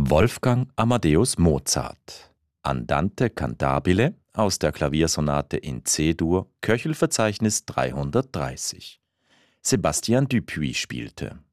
Wolfgang Amadeus Mozart. Andante cantabile aus der Klaviersonate in C-Dur, Köchelverzeichnis 330. Sebastian Dupuy spielte.